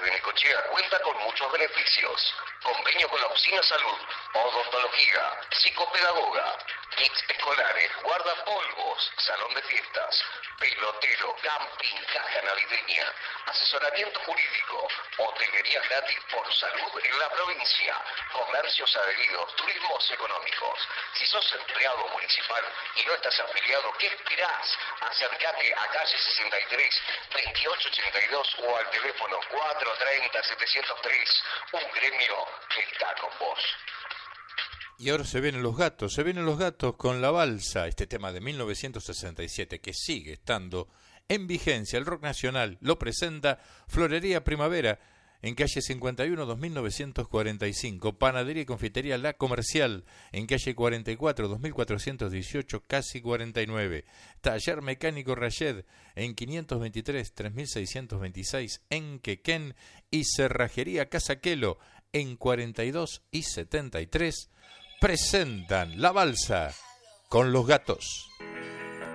de Necochea cuenta con muchos beneficios. Convenio con la Oficina Salud, odontología, psicopedagoga, kits escolares, guardapolvos, salón de fiestas, pelotero, camping, caja navideña, asesoramiento jurídico, hotelería gratis por salud en la provincia, comercios adheridos, turismos económicos. Si sos empleado municipal y no estás afiliado, ¿qué esperás? Acércate a calle 63, 2882 o al teléfono 430-703. Un gremio que está con vos. Y ahora se vienen los gatos con La Balsa, este tema de 1967 que sigue estando en vigencia. El rock nacional lo presenta Florería Primavera en calle 51 2945, Panadería y Confitería La Comercial en calle 44 2418 casi 49, Taller Mecánico Rayed en 523 3626 en Quequén y Cerrajería Casaquelo en 42 y 73. Presentan La Balsa con los gatos.